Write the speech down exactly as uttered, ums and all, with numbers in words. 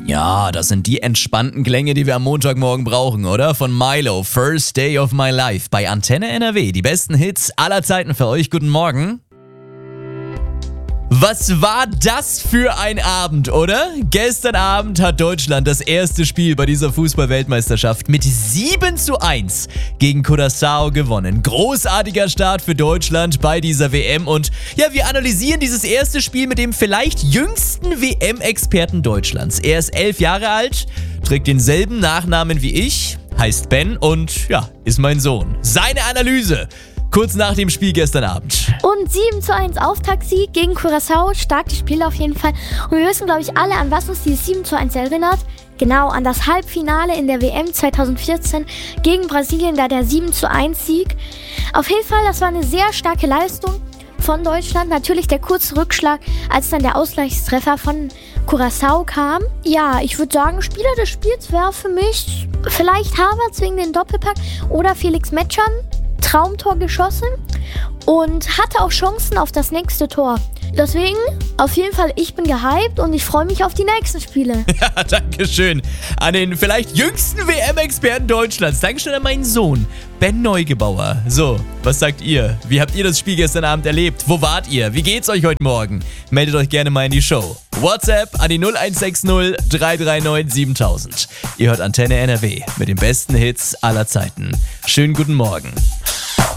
Ja, das sind die entspannten Klänge, die wir am Montagmorgen brauchen, oder? Von Milo, First Day of My Life bei Antenne N R W. Die besten Hits aller Zeiten für euch. Guten Morgen. Was war das für ein Abend, oder? Gestern Abend hat Deutschland das erste Spiel bei dieser Fußball-Weltmeisterschaft mit sieben zu eins gegen Curaçao gewonnen. Großartiger Start für Deutschland bei dieser W M und ja, wir analysieren dieses erste Spiel mit dem vielleicht jüngsten W M-Experten Deutschlands. Er ist elf Jahre alt, trägt denselben Nachnamen wie ich, heißt Ben und ja, ist mein Sohn. Seine Analyse kurz nach dem Spiel gestern Abend. Und sieben zu eins Auftaktsieg gegen Curaçao. Starkes Spiel auf jeden Fall. Und wir wissen, glaube ich, alle, an was uns dieses sieben zu eins erinnert. Genau, an das Halbfinale in der W M zwanzig vierzehn gegen Brasilien, da der sieben zu eins Sieg. Auf jeden Fall, das war eine sehr starke Leistung von Deutschland. Natürlich der kurze Rückschlag, als dann der Ausgleichstreffer von Curaçao kam. Ja, ich würde sagen, Spieler des Spiels wäre für mich vielleicht Havertz wegen den Doppelpack oder Felix Metschern. Traumtor geschossen und hatte auch Chancen auf das nächste Tor. Deswegen, auf jeden Fall, ich bin gehypt und ich freue mich auf die nächsten Spiele. Ja, danke schön an den vielleicht jüngsten W M-Experten Deutschlands. Dankeschön an meinen Sohn, Ben Neugebauer. So, was sagt ihr? Wie habt ihr das Spiel gestern Abend erlebt? Wo wart ihr? Wie geht's euch heute Morgen? Meldet euch gerne mal in die Show. WhatsApp an die null eins sechs null drei drei neun siebentausend. Ihr hört Antenne N R W mit den besten Hits aller Zeiten. Schönen guten Morgen.